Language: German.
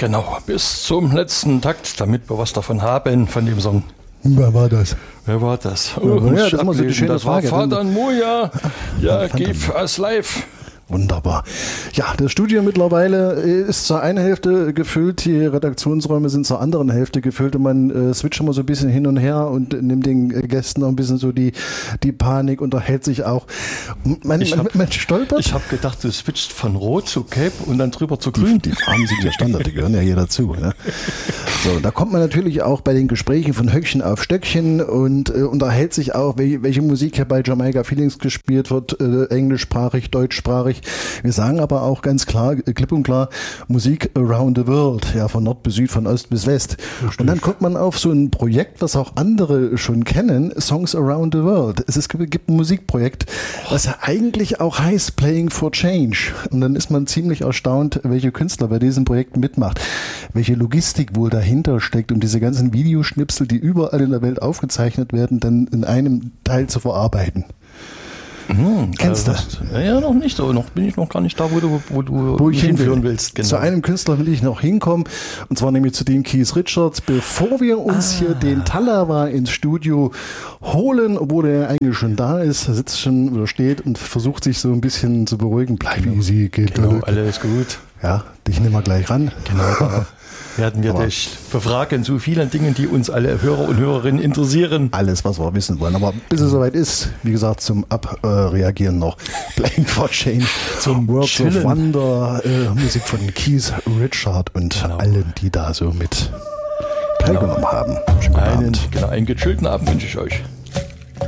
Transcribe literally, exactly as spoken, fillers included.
Genau, bis zum letzten Takt, damit wir was davon haben, von dem Song. Wer war das? Wer war das? Oh, ja, ja, das ist mal so eine schöne das Frage. war Vater Moja. Ja, Ja, give us life. Wunderbar. Ja, das Studio mittlerweile ist zur einen Hälfte gefüllt, die Redaktionsräume sind zur anderen Hälfte gefüllt und man äh, switcht immer so ein bisschen hin und her und nimmt den Gästen noch ein bisschen so die, die Panik, unterhält sich auch. Man, Ich man, hab- man stolpert. Ich habe gedacht, du switcht von Rot zu Gelb und dann drüber zu Grün. Die Farben sind ja Standard, die gehören ja hier dazu. Ne? So, da kommt man natürlich auch bei den Gesprächen von Höckchen auf Stöckchen und äh, unterhält sich auch, welche, welche Musik hier bei Jamaica Feelings gespielt wird, äh, englischsprachig, deutschsprachig. Wir sagen aber auch ganz klar, äh, klipp und klar, Musik around the world, ja, von Nord bis Süd, von Ost bis West. Richtig. Und dann kommt man auf so ein Projekt, was auch andere schon kennen, Songs Around the World. Es ist, gibt ein Musikprojekt, was ja eigentlich auch heißt Playing for Change. Und dann ist man ziemlich erstaunt, welche Künstler bei diesem Projekt mitmacht, welche Logistik wohl dahinter steckt, um diese ganzen Videoschnipsel, die überall in der Welt aufgezeichnet werden, dann in einem Teil zu verarbeiten. Hm, Kennst äh, du? was- Ja, ja, noch nicht so. Noch bin ich noch gar nicht da, wo du, wo du Wo ich mich hin will. hinführen willst. Genau. Zu einem Künstler will ich noch hinkommen, und zwar nämlich zu dem Keith Richards, bevor wir uns Ah. hier den Talawa ins Studio holen, obwohl er eigentlich schon da ist, er sitzt schon oder steht und versucht sich so ein bisschen zu beruhigen. Bleib easy, geht Genau, durch. alles gut. Ja, dich nehmen wir gleich ran. Genau. Werden wir Aber- dich befragen zu vielen Dingen, die uns alle Hörer und Hörerinnen interessieren. Alles, was wir wissen wollen. Aber bis es soweit ist, wie gesagt, zum Abreagieren noch. Playing for Change, Zum Words Chillen. of Wonder, äh, Musik von Keith Richard und Genau. allen, die da so mit teilgenommen haben. Schönen Einen, Abend. genau, einen gechillten Abend wünsche ich euch.